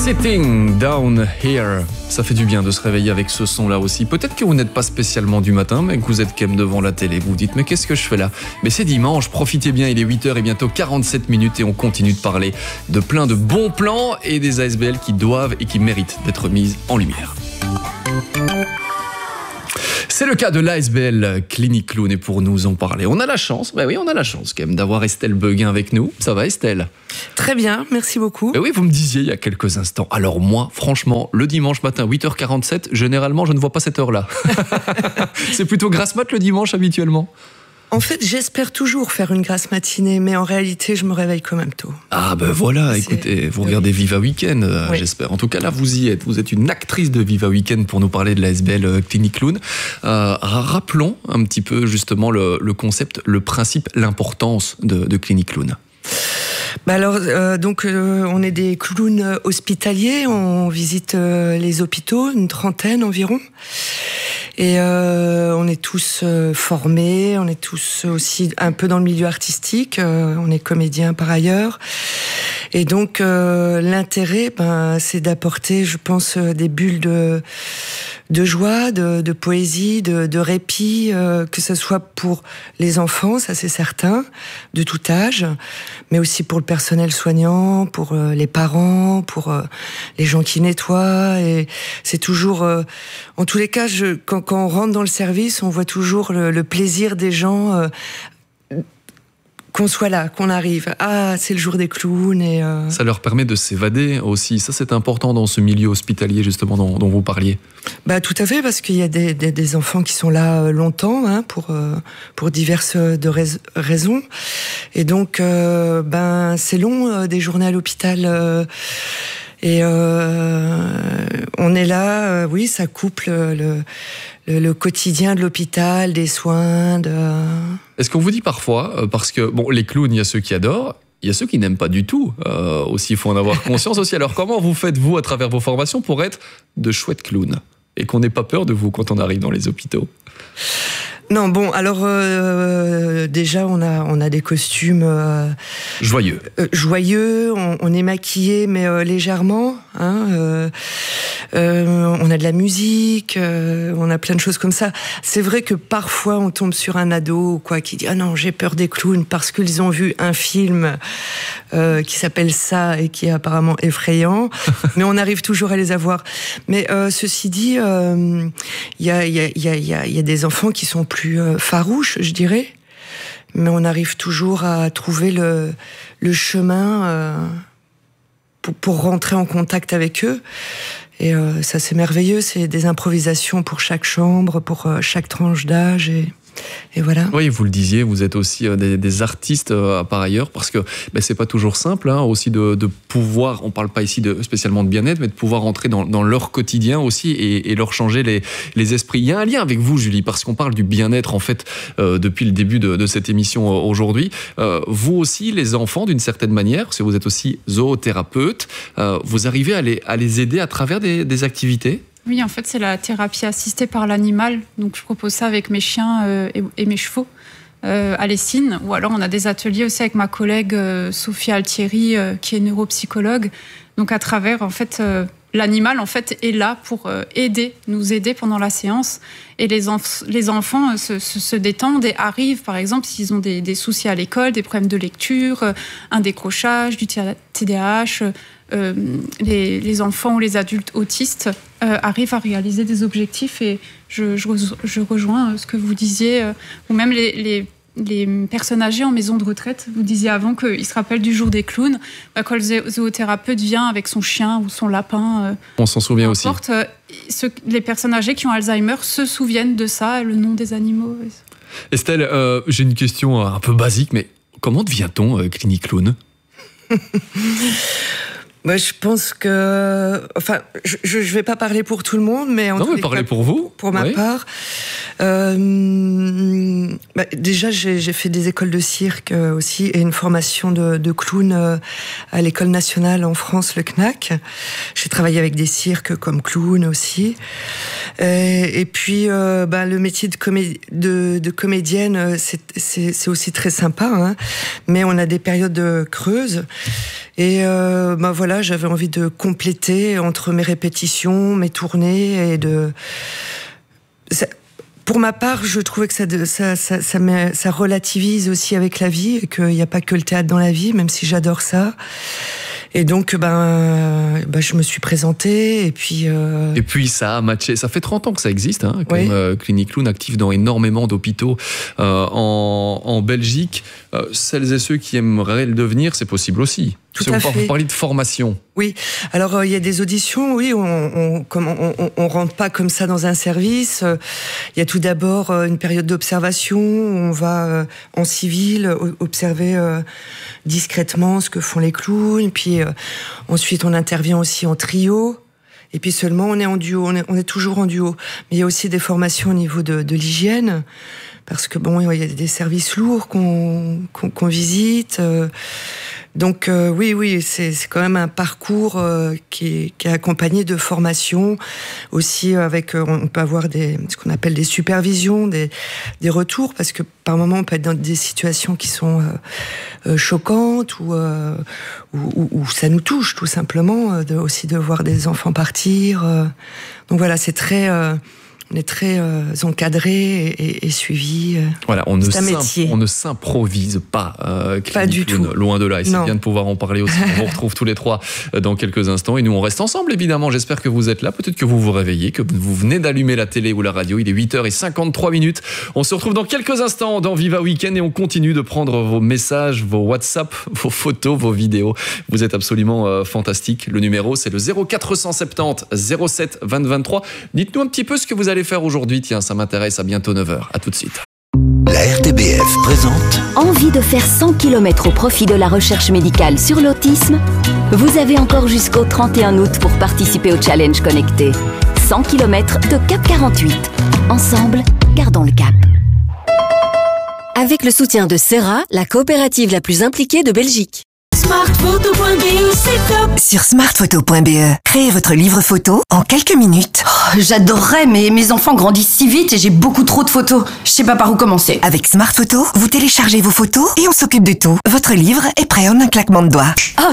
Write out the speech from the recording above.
Sitting Down Here. Ça fait du bien de se réveiller avec ce son-là aussi. Peut-être que vous n'êtes pas spécialement du matin, mais que vous êtes quand même devant la télé. Vous vous dites, mais qu'est-ce que je fais là? Mais c'est dimanche, profitez bien, il est 8h et bientôt 47 minutes et on continue de parler de plein de bons plans et des ASBL qui doivent et qui méritent d'être mises en lumière. C'est le cas de l'ASBL Clinique Clown et pour nous en parler, on a la chance, on a la chance quand même d'avoir Estelle Beguin avec nous. Ça va Estelle? Très bien, merci beaucoup. Et oui, vous me disiez il y a quelques instants. Alors moi, franchement, le dimanche matin, 8h47, généralement, je ne vois pas cette heure-là. C'est plutôt grasse mat le dimanche habituellement? En fait, j'espère toujours faire une grasse matinée, mais en réalité, je me réveille quand même tôt. Ah ben voilà, écoutez, vous regardez Viva Weekend, oui. J'espère. En tout cas, là, vous y êtes. Vous êtes une actrice de Viva Weekend pour nous parler de l'ASBL Clinique Clown. Rappelons un petit peu justement le concept, le principe, l'importance de Clinique Clown. Bah alors, on est des clowns hospitaliers, on visite les hôpitaux, une trentaine environ. Et on est tous formés, on est tous aussi un peu dans le milieu artistique, on est comédiens par ailleurs. Et donc l'intérêt, c'est d'apporter, je pense, des bulles de joie, de poésie, de répit, que ce soit pour les enfants, ça c'est certain, de tout âge, mais aussi pour le personnel soignant, pour les parents, pour les gens qui nettoient. Et c'est toujours, en tous les cas, quand on rentre dans le service, on voit toujours le plaisir des gens. Qu'on soit là, qu'on arrive. Ah, c'est le jour des clowns. Et Ça leur permet de s'évader aussi. Ça, c'est important dans ce milieu hospitalier, justement, dont vous parliez. Bah, tout à fait, parce qu'il y a des enfants qui sont là longtemps, pour diverses raisons. Et donc, c'est long, des journées à l'hôpital. Et on est là, oui, ça couple le quotidien de l'hôpital, des soins. Est-ce qu'on vous dit parfois, parce que bon, les clowns, il y a ceux qui adorent, il y a ceux qui n'aiment pas du tout. Aussi, il faut en avoir conscience aussi. Alors, comment vous faites, vous, à travers vos formations, pour être de chouettes clowns et qu'on n'ait pas peur de vous quand on arrive dans les hôpitaux? Non, bon, alors déjà on a des costumes joyeux. Joyeux, on est maquillé mais légèrement. On a de la musique, on a plein de choses comme ça. C'est vrai que parfois on tombe sur un ado ou quoi qui dit ah non j'ai peur des clowns parce qu'ils ont vu un film qui s'appelle ça et qui est apparemment effrayant. Mais on arrive toujours à les avoir. Mais ceci dit, il y a des enfants qui sont plus farouches, je dirais, mais on arrive toujours à trouver le chemin pour rentrer en contact avec eux. Et ça, c'est merveilleux. C'est des improvisations pour chaque chambre, pour chaque tranche d'âge. Et voilà. Oui, vous le disiez, vous êtes aussi des artistes par ailleurs, parce que c'est pas toujours simple aussi de pouvoir, on parle pas ici spécialement de bien-être, mais de pouvoir entrer dans leur quotidien aussi et leur changer les esprits. Il y a un lien avec vous, Julie, parce qu'on parle du bien-être en fait depuis le début de cette émission aujourd'hui. Vous aussi, les enfants, d'une certaine manière, parce que vous êtes aussi zoothérapeute, vous arrivez à les aider à travers des activités? Oui, en fait, c'est la thérapie assistée par l'animal. Donc, je propose ça avec mes chiens et mes chevaux à Lessines. Ou alors, on a des ateliers aussi avec ma collègue Sophie Altieri, qui est neuropsychologue. Donc, à travers, en fait, l'animal, en fait, est là pour nous aider pendant la séance. Et les enfants se détendent et arrivent, par exemple, s'ils ont des soucis à l'école, des problèmes de lecture, un décrochage, du TDAH. Les enfants ou les adultes autistes arrivent à réaliser des objectifs et je rejoins ce que vous disiez, ou même les personnes âgées en maison de retraite. Vous disiez avant qu'ils se rappellent du jour des clowns. Quand le zoothérapeute vient avec son chien ou son lapin, on s'en souvient aussi. Les personnes âgées qui ont Alzheimer se souviennent de ça, le nom des animaux. Estelle, j'ai une question un peu basique, mais comment devient-on Clinique Clown? Moi, je pense que... Enfin, je vais pas parler pour tout le monde, mais... Non, mais parlez pour vous. Pour ma part. Déjà, j'ai fait des écoles de cirque aussi et une formation de clown à l'école nationale en France, le CNAC. J'ai travaillé avec des cirques comme clown aussi. Et puis, le métier de comédienne, c'est aussi très sympa, hein, mais on a des périodes creuses. Et voilà, j'avais envie de compléter entre mes répétitions, mes tournées pour ma part, je trouvais que ça relativise aussi avec la vie et qu'il n'y a pas que le théâtre dans la vie, même si j'adore ça. Et donc, je me suis présentée et puis... Et puis ça a matché. Ça fait 30 ans que ça existe, hein, oui. Clinique Clown, actif dans énormément d'hôpitaux en Belgique. Celles et ceux qui aimeraient le devenir, c'est possible aussi. Tout à fait. Vous parlez de formation. Oui, alors il y a des auditions, oui, on rentre pas comme ça dans un service. Il y a tout d'abord une période d'observation, on va en civil observer discrètement ce que font les clowns, puis ensuite on intervient aussi en trio. Et puis seulement on est en duo, on est toujours en duo. Mais il y a aussi des formations au niveau de l'hygiène, parce que il y a des services lourds qu'on visite. Donc oui, c'est quand même un parcours qui est accompagné de formations, aussi avec on peut avoir ce qu'on appelle des supervisions, des retours, parce que par moments on peut être dans des situations qui sont choquantes ou ça nous touche tout simplement, aussi de voir des enfants partir. Donc voilà, on est très encadré et suivi. Voilà, on ne s'improvise pas. Pas du tout. Loin de là. Et c'est bien de pouvoir en parler aussi. On vous retrouve tous les trois dans quelques instants. Et nous, on reste ensemble, évidemment. J'espère que vous êtes là. Peut-être que vous vous réveillez, que vous venez d'allumer la télé ou la radio. Il est 8h53. On se retrouve dans quelques instants dans Viva Weekend et on continue de prendre vos messages, vos WhatsApp, vos photos, vos vidéos. Vous êtes absolument fantastiques. Le numéro, c'est le 0470 07 20 23. Dites-nous un petit peu ce que vous allez faire aujourd'hui. Tiens, ça m'intéresse, à bientôt 9h. À tout de suite. La RTBF présente... Envie de faire 100 km au profit de la recherche médicale sur l'autisme ? Vous avez encore jusqu'au 31 août pour participer au challenge connecté. 100 km de Cap 48. Ensemble, gardons le cap. Avec le soutien de Serra, la coopérative la plus impliquée de Belgique. Smartphoto.be, c'est top. Sur smartphoto.be, créez votre livre photo en quelques minutes. J'adorerais, mais mes enfants grandissent si vite et j'ai beaucoup trop de photos. Je sais pas par où commencer. Avec Smartphoto, vous téléchargez vos photos et on s'occupe de tout. Votre livre est prêt en un claquement de doigts.